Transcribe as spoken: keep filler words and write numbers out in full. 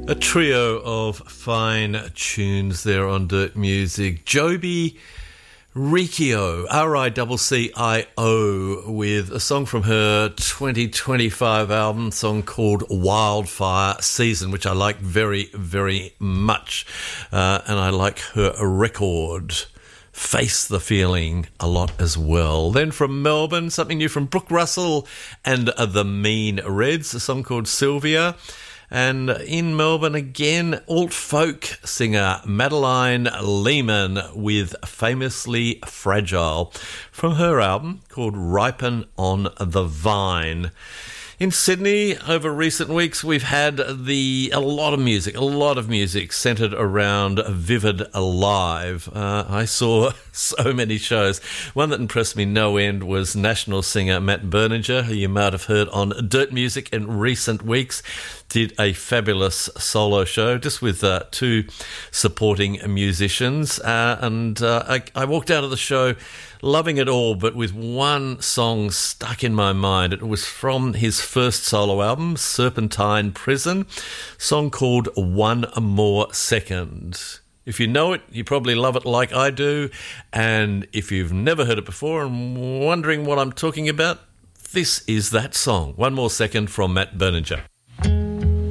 A trio of fine tunes there on Dirt Music. Joby Riccio, R I C C I O, with a song from her twenty twenty-five album, a song called Wildfire Season, which I like very, very much. Uh, and I like her record, Face the Feeling, a lot as well. Then from Melbourne, something new from Brooke Russell and the Mean Reds, a song called Sylvia. And in Melbourne again, alt-folk singer Madeline Lehman with Famously Fragile from her album called Ripen on the Vine. In Sydney, over recent weeks, we've had the a lot of music, a lot of music centred around Vivid Alive. Uh, I saw so many shows. One that impressed me no end was national singer Matt Berninger, who you might have heard on Dirt Music in recent weeks. Did a fabulous solo show just with uh, two supporting musicians. Uh, and uh, I, I walked out of the show loving it all, but with one song stuck in my mind. It was from his first solo album, Serpentine Prison, a song called One More Second. If you know it, you probably love it like I do. And if you've never heard it before and wondering what I'm talking about, this is that song. One More Second from Matt Berninger.